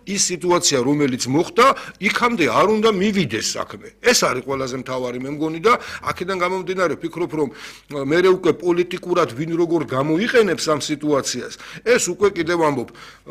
ის სიტუაცია რომელიც მოხდა იქამდე არ უნდა მივიდეს საქმე ეს არის ყველაზე მთავარი მე მგონი და აქედან გამომდინარე ვფიქრობ რომ მე უკვე პოლიტიკურად ვინ როგორ გამოიყენებს ამ სიტუაციას ეს უკვე კიდევ ამბობ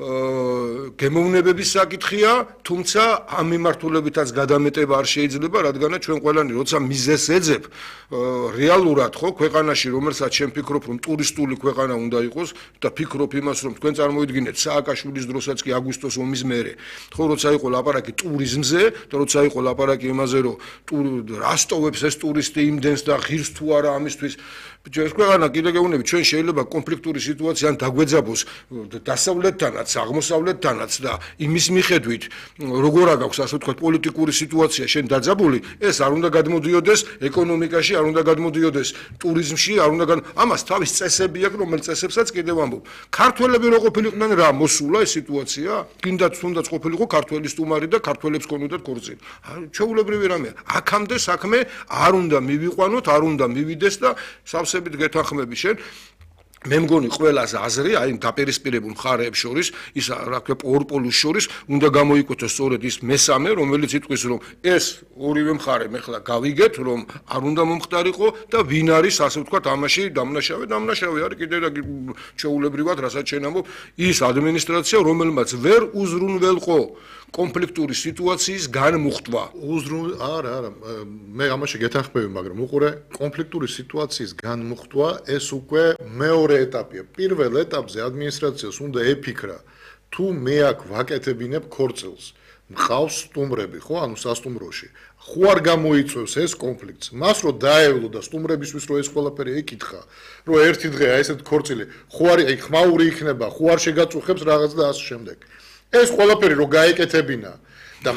გემოვნებების საკითხია თუმცა ამ მიმართულებითაც გადამეტება არ შეიძლება რადგანაც ჩვენ ყველანი როცა მიზეს ეძებ რეალურად ხო ქვეყანაში რომელსაც შენ ფიქრობ რომ ტურისტული ქვეყანა უნდა იყოს და ფიქრობ იმას რომ თქვენ წარმოიდგინეთ სააკაშვილის დროსაც კი აგვისტოს ომის მერე ხო როცა იყო ლაპარაკი ტურიზმზე და როცა იყო ლაპარაკი იმაზე რომ რასტოვებს ეს ტურისტი იმდენს და ღირს თუ არა ამისთვის ეს ქვეყანა კიდე გეუბნები ჩვენ შეიძლება კონფლიქტური სიტუაცია ან დაგვეძაბოს დასავლეთთანაც აღმოსავლეთთანაც და იმის მიხედვით როგორ აქვს ასე ვთქვათ პოლიტიკური სიტუაცია შენ დაძაბული ეს არ უნდა გადმოდიოდეს ეკონომიკაში არ უნდა გადმოდიოდეს ტურიზმში არ უნდა ამას თავის წესები აქვს რომელ წესებსაც კიდევ ამბობ ქართველები რო ყოფილიყვნენ რა მოსულა ეს სიტუაცია კიდაც თუნდაც ყოფილიყო ქართველი სტუმარი და ქართველებს ქონოდათ ქორწილი ჩვეულებრივი რამეა აქამდე საქმე არ უნდა მივიყვანოთ არ უნდა მივიდეს და სავსებით გეთანხმები შენ მე მგონი ყველაზე აზრი აი დაპირისპირებულ მხარეებს შორის ის რა ქვია ორპოლუს შორის უნდა გამოიკვეთოს სწორედ ის მესამე რომელიც იტყვის რომ ეს ორივე მხარე მეხლა გავიგეთ რომ არ უნდა მომხდარიყო და ვინ არის ასე ვთქვათ ამაში დამნაშავე არის კიდევ და ჩვეულებრივად რასაც შენ ამბობ ის ადმინისტრაცია რომელმაც ვერ უზრუნველყო კონფლიქტური სიტუაციის განმუხტვა არა მე ამაში გეთანხმები მაგრამ უყურე კონფლიქტური სიტუაციის განმუხტვა ეს უკვე მეორე ეტაპია პირველ ეტაპზე ადმინისტრაციას უნდა ეფიქრა თუ მე აქ ვაკეთებინებ ქორწილს მყავს სტუმრები ხო ანუ სასტუმროში ხო არ გამოიწვევს ეს კონფლიქტს მას რო დაევლო და სტუმრებისთვის რო ეს ყველაფერი ეკითხა რომ ერთი დღე აი ესეთ ქორწილი ხო არის აი ხმაური იქნება ხო არ შეგაწუხებს რაღაც და ასე შემდეგ ეს ყველაფერი რო გაეკეთებინა და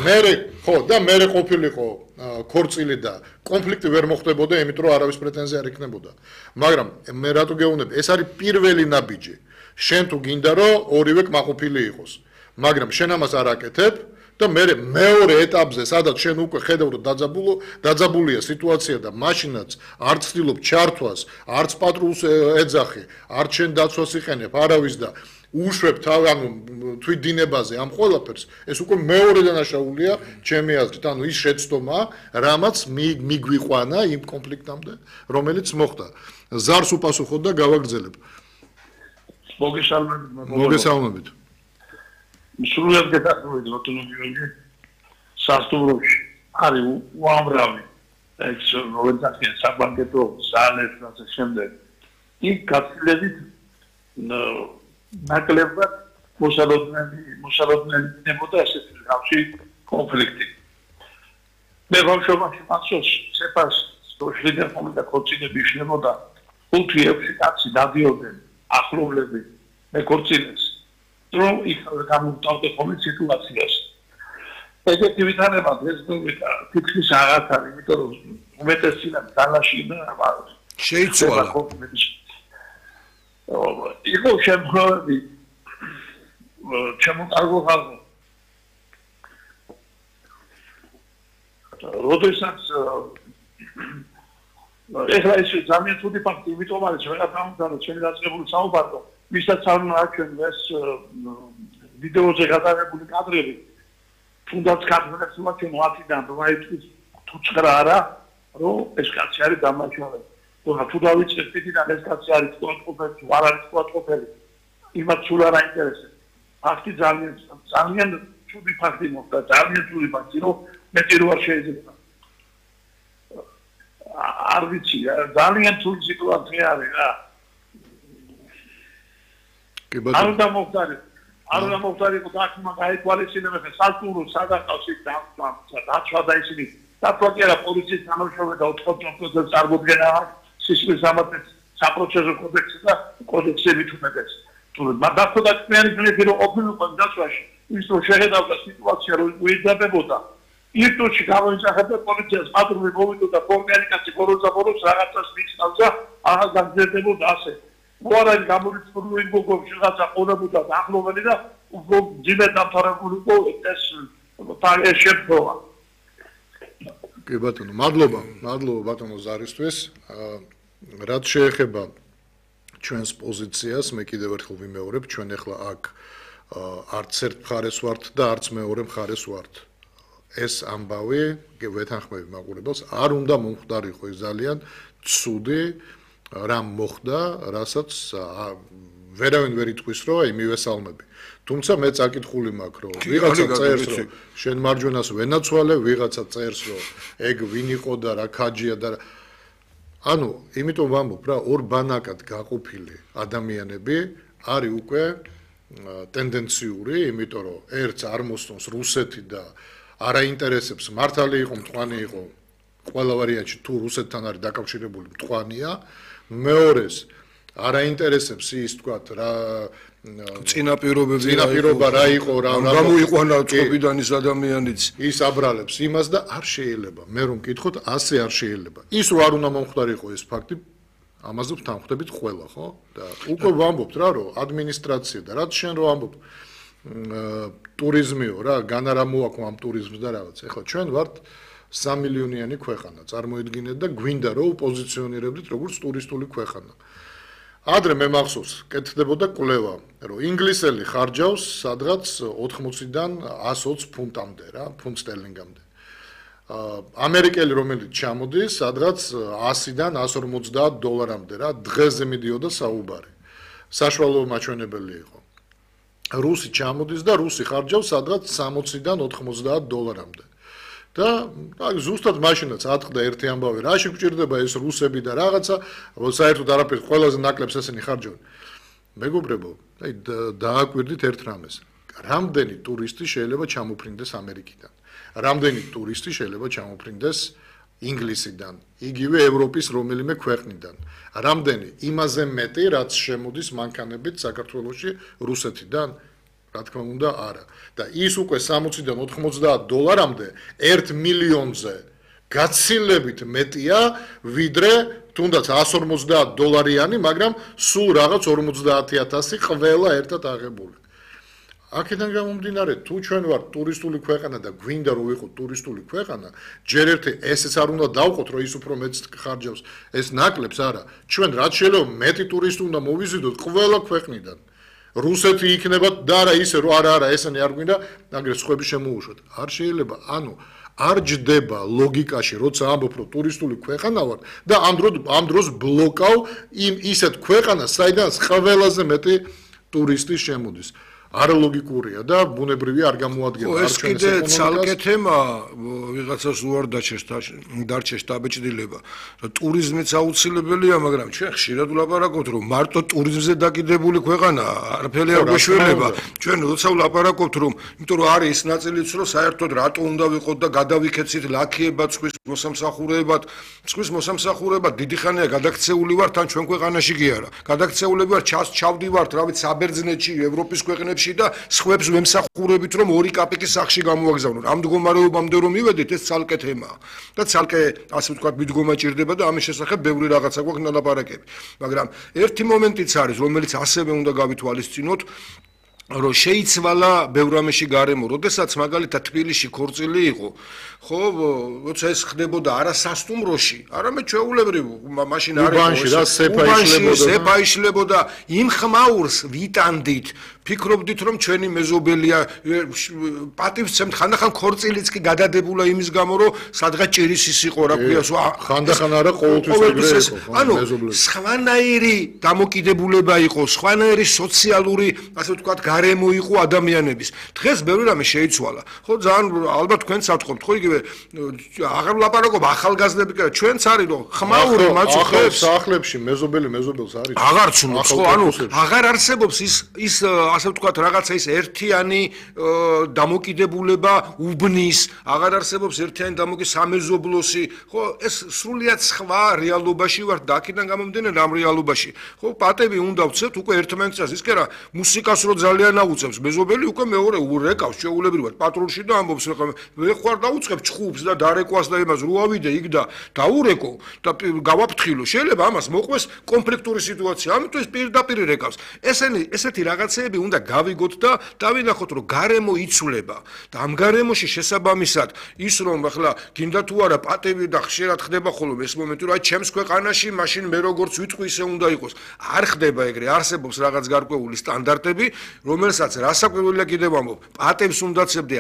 მე ყოფილიყო ქორწილი და კონფლიქტი ვერ მოხდებოდა იმიტომ რომ არავის პრეტენზია არ იქნებოდა მაგრამ მე რატო გეუბნები ეს არის პირველი ნაბიჯი შენ თუ გინდა რომ ორივე კმაყოფილი იყოს მაგრამ შენ ამას არ აკეთებ და მეორე ეტაპზე სადაც შენ უკვე ხედავ რომ დაძაბულია სიტუაცია და მაშინაც არ ცდილობ ჩართვას არც პატრულს ეძახი არც შენ დაცვას იყენებ არავის და უშვებ ანუ თვითდინებაზე ამ ყველაფერს ეს უკვე მეორე დანაშაულია ჩემი აზრით ანუ ის შეცდომა რამაც მიგვიყვანა იმ კონფლიქტამდე რომელიც მოხდა ზარს უპასუხოთ და გავაგრძელებ მოგესალმებით სრულიად გეთანხმებით ბატონო გიორგი სასტუმროში არის უამრავი ეს როლენცია საბანკეტო ზალებს და ასე შემდეგ იქ გაცილებით ნაკლებად მოსალოდნელდებოდა ესეთი გავში კონფლიქტი. მე ბავშვობაში მახსოვს სეფას სოციალურ კომიტეტ ქორწინები შნებოდა 5-6 კაცი დადიოდნენ ახლობლები მე ქორწინებს რომ იქ გამოვტავდა ხოლმე სიტუაციას. ეგეთი ვითარება დღეს თითქმის აღარ არის, იმიტომ რომ უმეტესად დალაში და შეიცვალა. იყო შემთხვევები ჩემო ხალხო როდესაც ეხლა ეს ძალიან ცუდი ფაქტი, იმიტომ არის ვეღარ ჩემი დაწყებული საუბარი, ვისაც არ უნდა აჩვენო ეს ვიდეოზე გადაღებული კადრები, თუნდაც კადრებს მოაჩვენო 10-დან, რომ აი თუ 9 არა, რომ ეს კაცი არის დამაჩვენებელი. თუ დავიწყებ პიტიდან ეს კაცი არის სპორტყოფელი, არ არის სპორტყოფელი, იმათ სულ არ აინტერესებს. ფაქტი ძალიან ცუდი ფაქტი მოხდა, ძალიან ცუდი ფაქტი, რომ მეტი რო არ შეიძლება. არ ვიცი, ძალიან ცუდი სიტუაცია არის რა. არ უნდა მოხდარიყო დაკმა გაეთვალისწინებენ სასტუმრო სადაყავს იქ დაცვა და ისინი დაცვა კი არა პოლიციის თანამშრომელი და 90% წარმოდგენა სისხლის სამართლის საპროცესო კოდექსი და კოდექსები თუნდაც მაგათო და კმეარი რომ ოფიციალურ დაცვაში ის რომ შეხედავდა სიტუაცია რომ უიძაბებოდა ირტოში გამოიძახებდა პოლიციას პატრული მოვიდოდა კომუნიკაცი ბოროს რაღაცას მიცნავს და აღარ გაგზერდებოდა ასე უარად გამორიცხული გოგო რაღაცა ყოლებოდა ახლობელი და უფრო ძიმე დამთავრებული იყო ეს შეფროა. კი ბატონო, მადლობა ბატონო ზარისთვის. რაც შეეხება ჩვენს პოზიციას, მე კიდევ ერთხელ ვიმეორებ, ჩვენ ახლა აქ არც ერთ მხარეს ვართ და არც მეორე მხარეს ვართ. ეს ამბავი ვეთანხმები მაყურებელს არ უნდა მომხდარიყო ძალიან ცუდი რამ მოხდა, რასაც ვერავინ ვერ იტყვის, რომ აი მივესალმები. თუმცა მე წაკითხული მაქვს, რომ ვიღაცა წერს, რომ შენ მარჯვენას ვენაცვალე, ვიღაცა წერს, რომ ეგ ვინ იყო და რა ქაჯია და ანუ, იმიტომ ვამბობ რა, ორ ბანაკად გაყოფილი ადამიანები არის უკვე ტენდენციური, იმიტომ რომ ერთს არ მოსწონს რუსეთი და არ აინტერესებს მართალი იყო, მტყვანი იყო, ყველა ვარიანტში თუ რუსეთთან არის დაკავშირებული მტყვანია, მეორეს არ აინტერესებს ის თქვათ რა წინაპირობა რა იყო რა გამოიყვანა წყობიდან ის ადამიანიც ის აბრალებს იმას და არ შეიძლება მე რომ მკითხოთ ასე არ შეიძლება ის რო არ უნდა მომხდარიყო ეს ფაქტი ამაზე ვთანხმდებით ყველა ხო და უკვე ვამბობთ რა რომ ადმინისტრაცია და რაც შენ რო ამბობ ტურიზმიო რა განარა მოაქვს ამ ტურიზმს და რაღაც ეხლა ჩვენ ვართ 3 მილიონიანი ქვეყანა წარმოიდგინეთ და გვინდა რომ პოზიციონირებდით როგორც ტურისტული ქვეყანა ადრე მე მახსოვს კეთდებოდა კვლევა რომ ინგლისელი ხარჯავს სადღაც 80-დან 120 ფუნტამდე რა ფუნტ სტერლინგამდე ამერიკელი რომელიც ჩამოდის სადღაც 100-დან 150 დოლარამდე რა დღეზე მიდიოდა საუბარი საშუალო მაჩვენებელი იყო რუსი ჩამოდის და რუსი ხარჯავს სადღაც 60-დან 90 დოლარამდე და ზუსტად მაშინაც ატყდა ერთი ამბავი რაში გვჭირდება ეს რუსები და რაღაცა საერთოდ არაფერს ყველაზე ნაკლებს ესენი ხარჯავენ მეგობრებო აი დააკვირდით ერთ რამეს რამდენი ტურისტი შეიძლება ჩამოფრინდეს ამერიკიდან რამდენი ტურისტი შეიძლება ჩამოფრინდეს ინგლისიდან იგივე ევროპის რომელიმე ქვეყნიდან რამდენი იმაზე მეტი რაც შემოდის მანქანებით საქართველოში რუსეთიდან რა თქმა უნდა არა და ის უკვე 60-დან 90 დოლარამდე 1 მილიონზე გაცილებით მეტია ვიდრე თუნდაც 150 დოლარიანი მაგრამ სულ რაღაც 50000 ყველა ერთად აღებული აქედან გამომდინარე თუ ჩვენ ვართ ტურისტული ქვეყანა და გვინდა რომ ვიყოთ ტურისტული ქვეყანა ჯერ ერთი ესეც არ უნდა დავყოთ რომ ის უფრო მეც ხარჯავს ეს ნაკლებს არა ჩვენ რაც შეიძლება მეტი ტურისტი უნდა მოვიზიდოთ ყველა ქვეყნიდან რუსეთი იქნება და არა ისე რომ არა ესენი არ გვინდა აგრე სხვები შემოუშვათ არ შეიძლება ანუ არ ჯდება ლოგიკაში როცა ამბობ რომ ტურისტული ქვეყანა ვარ და ამ დროს ბლოკავ იმ ისეთ ქვეყანას საიდანაც ყველაზე მეტი ტურისტი შემოდის არალოგიკურია და ბუნებრივი არ გამოადგენს ეს კიდე ცალკე თემა ვიღაცას უარ დარჩეს დაბეჭდილება რომ ტურიზმიც აუცილებელია მაგრამ ჩვენ ხშირად ვლაპარაკობთ რომ მარტო ტურიზმზე დაკიდებული ქვეყანა არაფერი არ გვეშველება ჩვენ როცა ვლაპარაკობთ რომ იმიტომ რომ არის ის ნაწილიც რომ საერთოდ რატო უნდა ვიყოთ და გადავიქეცით ლაქიებად სხვის მოსამსახურებად დიდი ხანია გადაქცეული ვართ ან ჩვენ ქვეყანაში კი არა გადაქცეულები ვართ ჩავდივართ რა ვიცი საბერძნეთში ევროპის ქვეყნებში და სხვებს ვემსახურებით რომ 2 კაპიკის სახში გამოაგზავნონ. ამ მდგომარეობამდე რომ მივედით ეს ცალკე თემაა. და ცალკე ასე ვთქვათ მიდგომა ჭირდება და ამის შესახებ ბევრი რაღაცა გვაქვს ნალაპარაკები. მაგრამ ერთი მომენტიც არის რომელიც ასევე უნდა გავითვალისწინოთ რომ შეიცვალა ბევრამეში გარემო, როდესაც მაგალითად თბილისში ქორწილი იყო, ხო, როცა ეს ხდებოდა არა სასტუმროში, არამედ ჩვეულებრივ მაშინ არის სეფა იშლებოდა იმ ხმაურს ვიტანდით ფიქრობდით რომ ჩვენი მეზობელია პატივცემთ ხანდახან ქორწილიც კი გადადებულა იმის გამო რომ სადღაც ჭირისის იყო რა ქვია ხანდახან არა ყოველთვის ეგრე იყო ანუ სხვანაირი დამოკიდებულება იყო სხვანაირი სოციალური ასე ვთქვათ გარემო იყო ადამიანების დღეს ბევრი რამე შეიცვალა ხო ძალიან ალბათ თქვენც ატყობთ ხო იგივე აღარ ვლაპარაკობ ახალგაზრდები კი ჩვენც არის რომ ხმაური მაწუხებს სახლებში მეზობელს არის აღარ ცნობს ხო ანუ აღარ არსებობს ის ასე ვთქვათ რაღაცა ის ერთიანი დამოკიდებულება უბნის აღარ არსებობს ერთიანი სამეზობლოსი ხო ეს სრულიად სხვა რეალობაში ვართ და აქედან გამომდინარე ამ რეალობაში ხო პატები უნდა ვცეთ უკვე ერთმანეთს ის კი არა მუსიკას რო ძალიან აუწევს მეზობელი უკვე მეორე ურეკავს შეულებრივად პატრულში და ამბობს მე ხوار დაუწყებ ჩხუბს და დარეკვას და იმას რო ავიდე იქ და დაურეკო და გავაფრთხილო შეიძლება ამას მოყვეს კონფლიქტური სიტუაცია ამიტომ ეს პირდაპირ რეკავს ესეთი რაღაცეები უნდა გავიგოთ და დავინახოთ რომ გარემო იცვლება და ამ გარემოში შესაბამისად ის რომ ახლა გინდა თუ არა პატები და ხშირად ხდება ხოლმე ეს მომენტი რომ აი ჩემს ქვეყანაში მაშინ მე როგორც ვიტყვი ისე უნდა იყოს არ ხდება ეგრე არსებობს რაღაც გარკვეული სტანდარტები რომელსაც რასაკვირველია კიდევ ამბობ, პატევს უნდა ცებდე